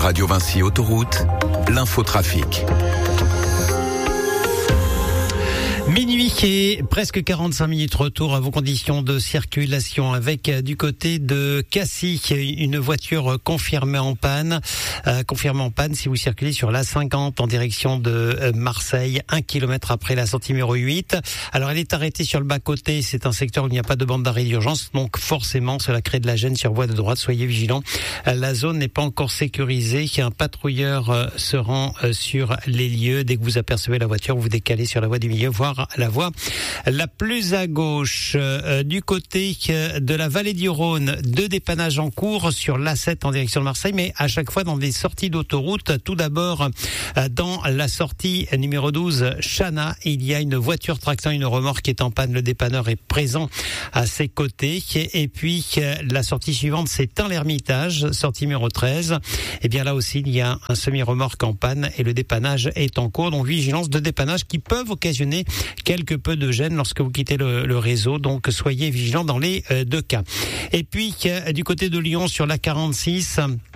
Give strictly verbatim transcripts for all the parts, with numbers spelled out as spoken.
Radio Vinci Autoroute, l'infotrafic. Minuit et presque quarante-cinq minutes, retour à vos conditions de circulation avec du côté de Cassis, une voiture confirmée en panne. Euh, confirmée en panne si vous circulez sur l'A cinquante en direction de Marseille, un kilomètre après la sortie numéro huit. Alors elle est arrêtée sur le bas-côté, c'est un secteur où il n'y a pas de bande d'arrêt d'urgence, donc forcément cela crée de la gêne sur voie de droite, soyez vigilants. La zone n'est pas encore sécurisée, un patrouilleur se rend sur les lieux. Dès que vous apercevez la voiture, vous vous décalez sur la voie du milieu, voire la voie la plus à gauche. Euh, du côté de la vallée du Rhône, deux dépannages en cours sur l'A sept en direction de Marseille, mais à chaque fois dans des sorties d'autoroute. Tout d'abord, euh, dans la sortie numéro douze, Chana, il y a une voiture tractant une remorque qui est en panne. Le dépanneur est présent à ses côtés. Et puis, euh, la sortie suivante, c'est dans l'Ermitage, sortie numéro treize. Et bien là aussi, il y a un semi-remorque en panne et le dépannage est en cours. Donc, vigilance de dépannage qui peuvent occasionner quelque peu de gêne lorsque vous quittez le, le réseau, donc soyez vigilants dans les euh, deux cas. Et puis euh, du côté de Lyon sur la quarante-six,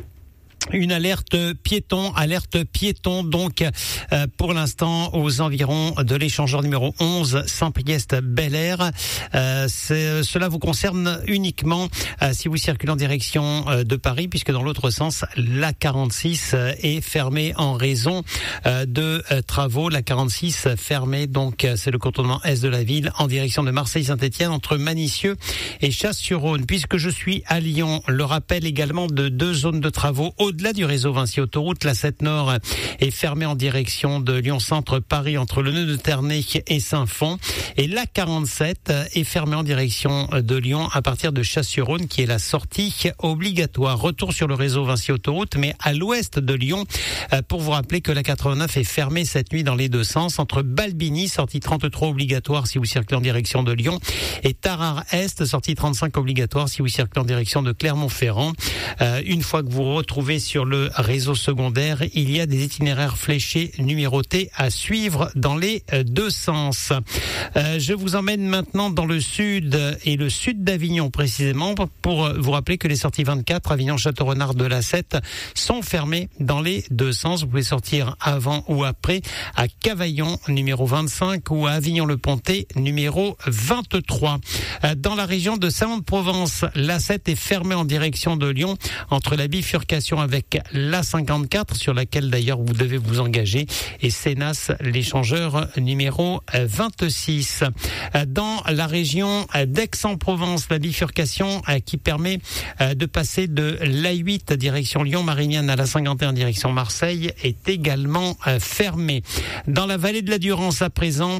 une alerte piéton, alerte piéton donc euh, pour l'instant aux environs de l'échangeur numéro onze, Saint-Priest-Bel-Air. Euh, c'est, cela vous concerne uniquement euh, si vous circulez en direction euh, de Paris, puisque dans l'autre sens, la quarante-six euh, est fermée en raison euh, de euh, travaux. La quarante-six fermée, donc euh, c'est le contournement est de la ville en direction de Marseille-Saint-Étienne entre Manicieux et Chasse-sur-Rhône. Puisque je suis à Lyon, le rappel également de deux zones de travaux au-delà du réseau Vinci Autoroute. La sept Nord est fermée en direction de Lyon-Centre-Paris entre le nœud de Ternay et Saint-Fond. Et la quarante-sept est fermée en direction de Lyon à partir de Chasse-sur-Rhône, qui est la sortie obligatoire. Retour sur le réseau Vinci Autoroute, mais à l'ouest de Lyon, pour vous rappeler que la quatre-vingt-neuf est fermée cette nuit dans les deux sens entre Balbini, sortie trente-trois obligatoire si vous circulez en direction de Lyon, et Tarare-Est, sortie trente-cinq obligatoire si vous circulez en direction de Clermont-Ferrand. Euh, une fois que vous retrouvez sur le réseau secondaire, il y a des itinéraires fléchés numérotés à suivre dans les deux sens. Euh, je vous emmène maintenant dans le sud et le sud d'Avignon précisément pour vous rappeler que les sorties vingt-quatre, Avignon-Château-Renard de l'A sept sont fermées dans les deux sens. Vous pouvez sortir avant ou après à Cavaillon numéro vingt-cinq ou à Avignon-le-Pontet numéro vingt-trois. Euh, dans la région de Salon-de-Provence, l'A sept est fermée en direction de Lyon entre la bifurcation avec l'A cinquante-quatre sur laquelle d'ailleurs vous devez vous engager et Sénas, l'échangeur numéro vingt-six. Dans la région d'Aix-en-Provence, la bifurcation qui permet de passer de l'A huit direction Lyon-Marignane à l'A cinquante et un direction Marseille est également fermée. Dans la vallée de la Durance à présent,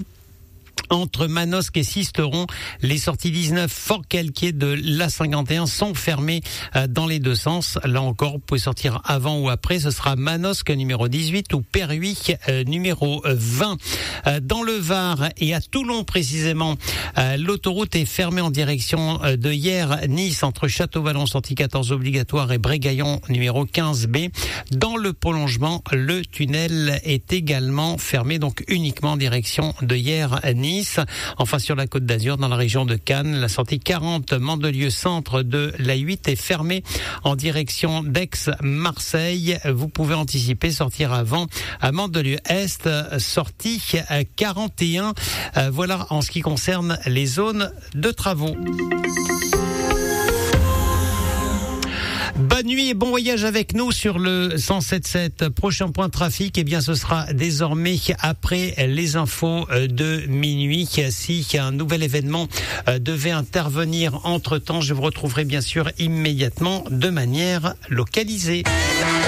entre Manosque et Sisteron, les sorties dix-neuf Fort-Calquier de l'A cinquante et un sont fermées euh, dans les deux sens. Là encore, vous pouvez sortir avant ou après. Ce sera Manosque numéro dix-huit ou Perhuis euh, numéro vingt. Euh, dans le Var et à Toulon précisément, euh, l'autoroute est fermée en direction euh, de Hyères-Nice entre Château-Vallon, sortie quatorze obligatoire, et Brégaillon numéro quinze B. Dans le prolongement, le tunnel est également fermé, donc uniquement en direction de Hyères-Nice. Enfin, sur la Côte d'Azur, dans la région de Cannes, la sortie quarante Mandelieu centre de l'A huit est fermée en direction d'Aix-Marseille. Vous pouvez anticiper, sortir avant à Mandelieu Est, sortie quarante et un. Voilà en ce qui concerne les zones de travaux. Bonne nuit et bon voyage avec nous sur le cent sept sept. Prochain point de trafic, eh bien, ce sera désormais après les infos de minuit. Si un nouvel événement devait intervenir entre temps, je vous retrouverai bien sûr immédiatement de manière localisée.